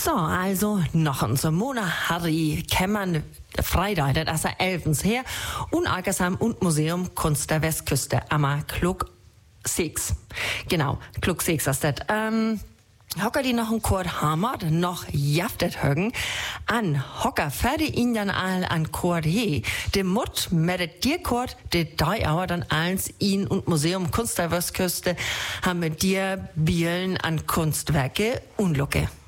So, also noch ein Simona Harry Kämmern Freitag, das ist 11. her, und Algersheim und Museum Kunst der Westküste, am Klug 6. Genau, Klug 6 ist das. Hocker die noch ein Kurt Hammer, noch jaftet högen, an Hocker fertig ihn dann all an Kurt he. De Mut mit dir Kurt, de 3 Auer dann eins ihn und Museum Kunst der Westküste haben mit dir Bielen an Kunstwerke und Lucke.